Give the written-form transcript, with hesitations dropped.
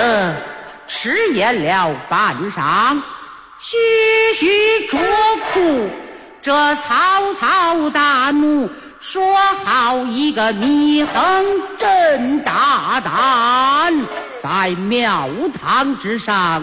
迟延了半晌，徐徐着哭。这曹操大怒，说好一个祢衡真大胆，在庙堂之上